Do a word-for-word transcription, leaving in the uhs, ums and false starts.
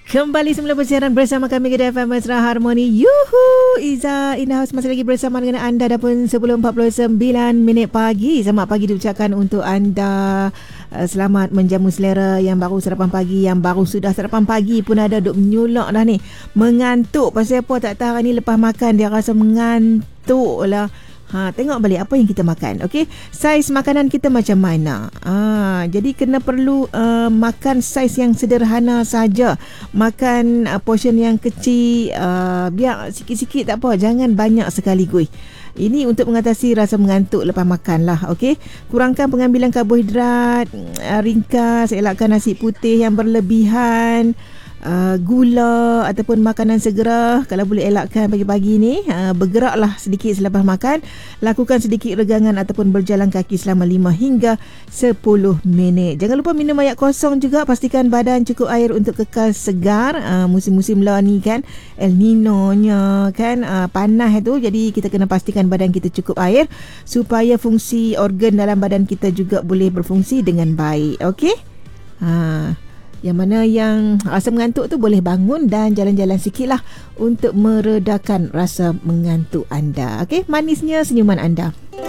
Kembali semula bersiaran bersama kami Kedah F M Mesra Harmoni. Yuhu, Iza in the house masih lagi bersama dengan anda. Dah pun sepuluh empat puluh sembilan minit pagi. Selamat pagi diucapkan untuk anda. Selamat menjamu selera yang baru sarapan pagi, yang baru sudah sarapan pagi pun ada duk menyulak dah ni. Mengantuk. Pasal apa tak tahu ni, lepas makan dia rasa mengantuk lah. Ha, tengok balik apa yang kita makan. Okey, saiz makanan kita macam mana. Ha, jadi kena perlu uh, makan saiz yang sederhana saja. Makan uh, portion yang kecil, uh, biar sikit-sikit tak apa, jangan banyak sekaligus. Ini untuk mengatasi rasa mengantuk lepas makan lah. Okey, kurangkan pengambilan karbohidrat uh, ringkas, elakkan nasi putih yang berlebihan. Uh, gula ataupun makanan segera, kalau boleh elakkan pagi-pagi ni. Uh, bergeraklah sedikit selepas makan. Lakukan sedikit regangan ataupun berjalan kaki selama lima hingga sepuluh minit. Jangan lupa minum air kosong juga. Pastikan badan cukup air untuk kekal segar. Uh, musim-musim lah ni kan, El Nino nya kan, uh, panas tu. Jadi kita kena pastikan badan kita cukup air supaya fungsi organ dalam badan kita juga boleh berfungsi dengan baik. Okey. Haa, yang mana yang rasa mengantuk tu boleh bangun dan jalan-jalan sikit lah untuk meredakan rasa mengantuk anda. Okey, manisnya senyuman anda.